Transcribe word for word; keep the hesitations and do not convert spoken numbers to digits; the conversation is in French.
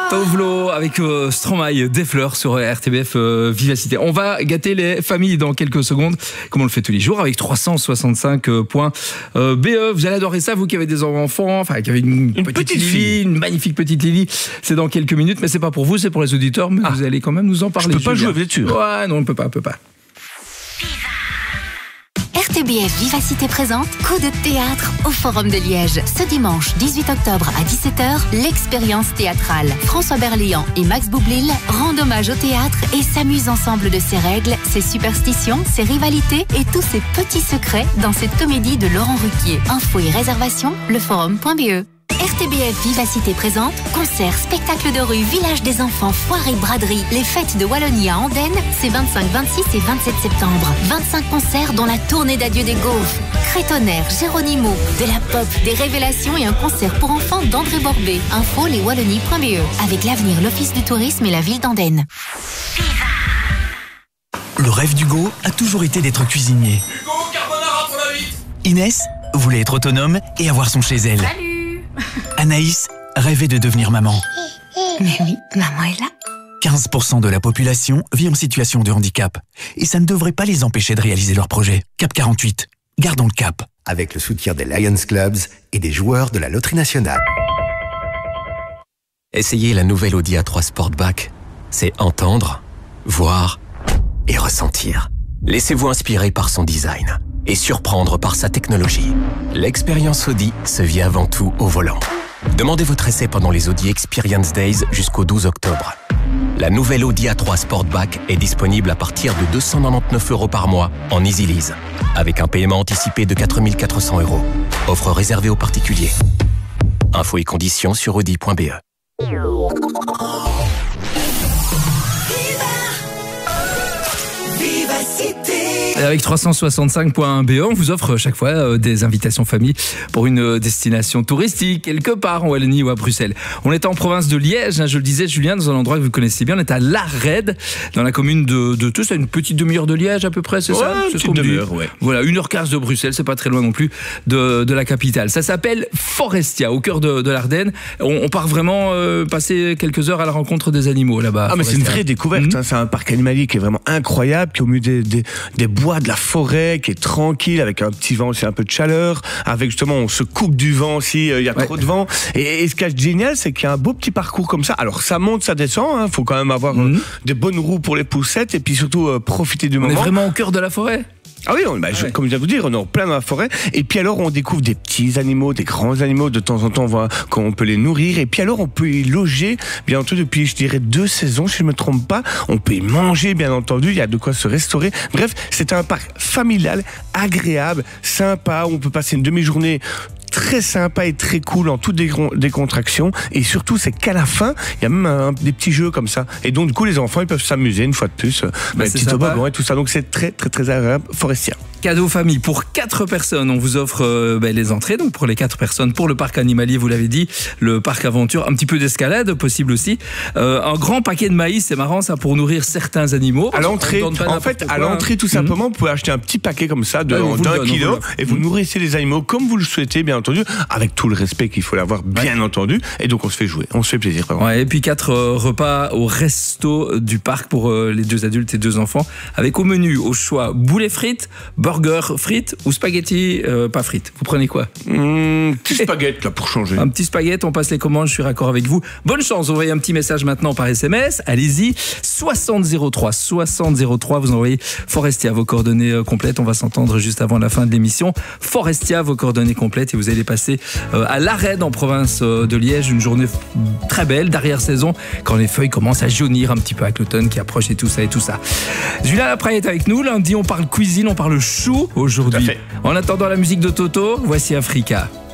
Tovlo avec euh, Stromae, des fleurs sur R T B F euh, Vivacité. On va gâter les familles dans quelques secondes, comme on le fait tous les jours, avec trois cent soixante-cinq points euh, B E. Vous allez adorer ça, vous qui avez des enfants, enfin qui avez une, une petite, petite Lily, fille. une magnifique petite Lily. C'est dans quelques minutes, mais c'est pas pour vous, c'est pour les auditeurs, mais ah. vous allez quand même nous en parler. Je peux pas Julien. jouer, bien sûr. Ouais, non, on peut pas, on peut pas. R T B F Vivacité présente Coup de théâtre au Forum de Liège. Ce dimanche dix-huit octobre à dix-sept heures, l'expérience théâtrale. François Berléand et Max Boublil rendent hommage au théâtre et s'amusent ensemble de ses règles, ses superstitions, ses rivalités et tous ses petits secrets dans cette comédie de Laurent Ruquier. Infos et réservations, leforum point b e. R T B F Vivacité présente concerts, spectacles de rue, village des enfants, foire et braderie. Les fêtes de Wallonie à Andenne, c'est vingt-cinq, vingt-six et vingt-sept septembre. vingt-cinq concerts dont la tournée d'adieu des Gaufres, Crétonnerre, Géronimo, de la pop, des révélations et un concert pour enfants d'André Borbet. Info les wallonies point b e. Avec l'avenir, l'Office du tourisme et la ville d'Andenne. Le rêve d'Hugo a toujours été d'être cuisinier. Hugo, carbonara pour la vie. Inès voulait être autonome et avoir son chez elle. Salut. Anaïs rêvait de devenir maman. Mais oui, maman est là. quinze pour cent de la population vit en situation de handicap. Et ça ne devrait pas les empêcher de réaliser leurs projets. Cap quarante-huit, gardons le cap. Avec le soutien des Lions Clubs et des joueurs de la Loterie Nationale. Essayez la nouvelle Audi A trois Sportback. C'est entendre, voir et ressentir. Laissez-vous inspirer par son design et surprendre par sa technologie. L'expérience Audi se vit avant tout au volant. Demandez votre essai pendant les Audi Experience Days jusqu'au douze octobre. La nouvelle Audi A trois Sportback est disponible à partir de deux cent quatre-vingt-dix-neuf euros par mois en Easy Lease, avec un paiement anticipé de quatre mille quatre cents euros. Offre réservée aux particuliers. Infos et conditions sur audi point b e. Avec trois cent soixante-cinq points B E, on vous offre chaque fois euh, des invitations famille pour une euh, destination touristique, quelque part en Wallonie ou à Bruxelles. On est en province de Liège, hein, je le disais Julien, dans un endroit que vous connaissez bien, on est à Larède, dans la commune de, de Teux, c'est une petite demi-heure de Liège à peu près, c'est ouais, ça une petite demi-heure, ouais. Voilà, une heure quinze de Bruxelles, c'est pas très loin non plus de, de la capitale. Ça s'appelle Forestia, au cœur de, de l'Ardenne. On, on part vraiment euh, passer quelques heures à la rencontre des animaux là-bas. Ah mais c'est une vraie découverte, mmh. hein, c'est un parc animalier qui est vraiment incroyable, qui est au milieu des, des, des bois, de la forêt, qui est tranquille, avec un petit vent, c'est un peu de chaleur, avec justement, on se coupe du vent si il euh, y a ouais. trop de vent. Et, et ce qui est génial, c'est qu'il y a un beau petit parcours comme ça. Alors ça monte, ça descend, il hein, faut quand même avoir mmh. euh, des bonnes roues pour les poussettes et puis surtout euh, profiter du on moment. On est vraiment au cœur de la forêt. Ah oui, on, bah, ah je, ouais. comme je viens de vous dire, on est en plein dans la forêt. Et puis alors, on découvre des petits animaux, des grands animaux. De temps en temps, on voit qu'on peut les nourrir. Et puis alors, on peut y loger, bien entendu, depuis, je dirais, deux saisons, si je ne me trompe pas. On peut y manger, bien entendu. Il y a de quoi se restaurer. Bref, c'est un parc familial, agréable, sympa. On peut passer une demi-journée très sympa et très cool en toute décontraction, et surtout c'est qu'à la fin il y a même un, des petits jeux comme ça, et donc du coup les enfants ils peuvent s'amuser une fois de plus, bah, bah, les petits toboggans et tout ça, donc c'est très très très agréable. Forestia. Cadeau famille pour quatre personnes, on vous offre euh, bah, les entrées, donc pour les quatre personnes, pour le parc animalier, vous l'avez dit, le parc aventure, un petit peu d'escalade possible aussi, euh, un grand paquet de maïs, c'est marrant ça, pour nourrir certains animaux. À l'entrée, en fait à l'entrée tout simplement, mmh. vous pouvez acheter un petit paquet comme ça de, ouais, d'un kilo, et vous mmh. nourrissez les animaux comme vous le souhaitez, bien entendu, avec tout le respect qu'il faut l'avoir, bien ouais. entendu, et donc on se fait jouer, on se fait plaisir. Ouais, et puis quatre euh, repas au resto du parc pour euh, les deux adultes et deux enfants, avec au menu au choix boulet frites, burger frites ou spaghetti euh, pas frites. Vous prenez quoi? mmh, Petit spaghetti là pour changer. Un petit spaghetti, on passe les commandes, je suis raccord avec vous. Bonne chance, envoyez un petit message maintenant par S M S, allez-y, soixante zéro trois, soixante zéro trois, vous envoyez Forestia, vos coordonnées euh, complètes, on va s'entendre juste avant la fin de l'émission. Forestia, vos coordonnées complètes, et vous allez passer euh, à Larède en province euh, de Liège, une journée très belle d'arrière-saison, quand les feuilles commencent à jaunir un petit peu avec l'automne qui approche et tout ça et tout ça. Julien Lapraille est avec nous, lundi on parle cuisine, on parle chou aujourd'hui. En attendant la musique de Toto, voici Africa.